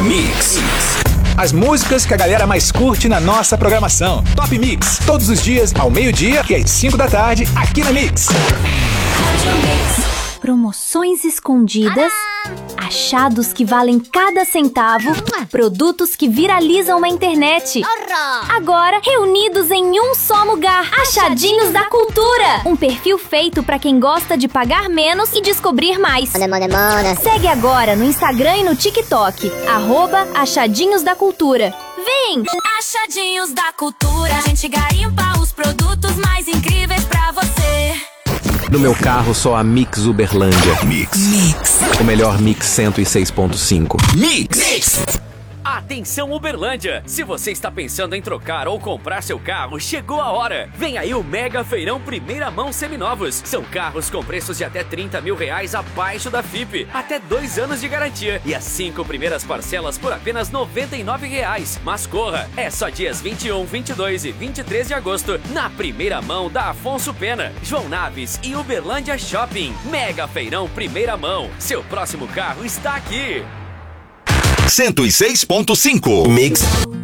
Mix. As músicas que a galera mais curte na nossa programação. Top Mix, todos os dias, ao meio-dia e às 5 da tarde, aqui na Mix. Promoções escondidas, achados que valem cada centavo, produtos que viralizam na internet. Agora reunidos em um só lugar. Achadinhos da Cultura. Um perfil feito pra quem gosta de pagar menos e descobrir mais. Segue agora no Instagram e no TikTok. @Achadinhos da Cultura. Vem! Achadinhos da Cultura. A gente garimpa os produtos mais incríveis pra você. No meu carro, só a Mix Uberlândia. Mix. O melhor Mix 106.5. Mix. Atenção Uberlândia! Se você está pensando em trocar ou comprar seu carro, chegou a hora! Vem aí o Mega Feirão Primeira Mão Seminovos. São carros com preços de até R$30 mil abaixo da FIP. Até 2 anos de garantia. E as 5 primeiras parcelas por apenas R$ 99. Mas corra! É só dias 21, 22 e 23 de agosto na Primeira Mão da Afonso Pena, João Naves e Uberlândia Shopping. Mega Feirão Primeira Mão. Seu próximo carro está aqui! 106.5 Mix.